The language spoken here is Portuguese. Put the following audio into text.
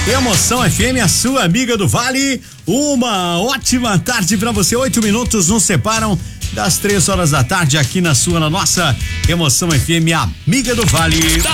Emoção FM, a sua amiga do Vale. Uma ótima tarde pra você. 8 minutos nos separam das 3 horas da tarde aqui na nossa Emoção FM, amiga do Vale.